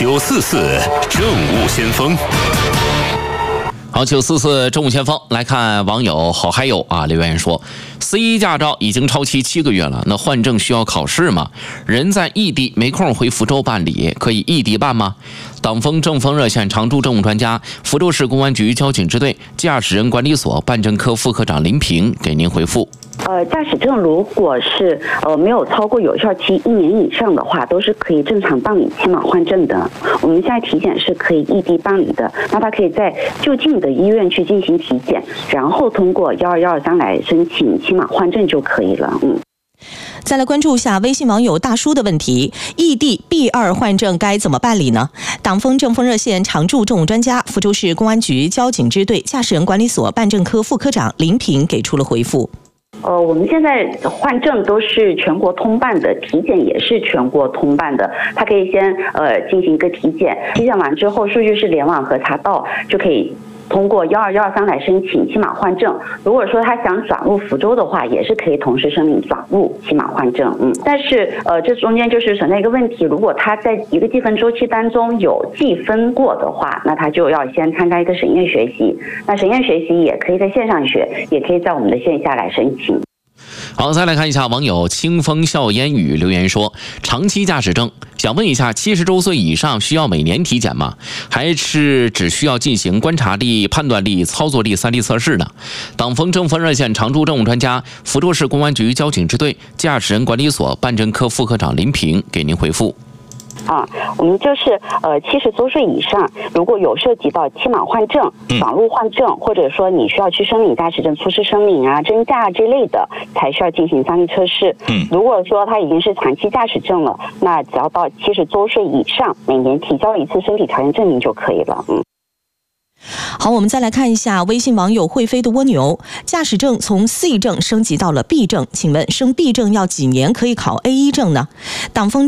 944政务先锋。 好，944政务先锋来看网友好嗨友留言说 ，C1 驾照已经超期7个月了，那换证需要考试吗？人在异地没空回福州办理，可以异地办吗？党风政风热线常驻政务专家、福州市公安局交警支队驾驶人管理所办证科副科长林平给您回复。 驾驶证如果是没有超过有效期1年以上的话，都是可以正常办理期满换证的。我们现在体检是可以异地办理的，那他可以在就近的医院去进行体检，然后通过12123来申请期满换证就可以了。 再来关注一下微信网友大叔的问题：异地 B2 换证该怎么办理呢？党风政风热线常驻政务专家、福州市公安局交警支队驾驶人管理所办证科副科长林平给出了回复。 我们现在换证都是全国通办的，体检也是全国通办的。他可以先进行一个体检，体检完之后数据是联网核查到，就可以通过12123来申请期满换证。如果说他想转入福州的话，也是可以同时申请转入期满换证。但是这中间就是存在一个问题，如果他在一个计分周期当中有计分过的话，那他就要先参加一个审验学习。那审验学习也可以在线上学，也可以在我们的线下来申请。 好，再来看一下网友清风笑烟雨留言说，长期驾驶证想问一下，70周岁以上需要每年体检吗？还是只需要进行观察力、判断力、操作力3D 测试呢？党风政风热线常驻政务专家、福州市公安局交警支队驾驶人管理所办证科副科长林平给您回复。 我们就是70周岁以上，如果有涉及到期满换证、转入换证，或者说你需要去申领驾驶证初次申领真驾这类的，才需要进行3D 测试。如果说他已经是长期驾驶证了，那只要到70周岁以上，每年提交一次身体条件证明就可以了。 好，我们再来看一下微信网友会飞的蜗牛，驾驶证从 C 证升级到了 B 证，请问升 B 证要几年可以考 A1 证呢？党风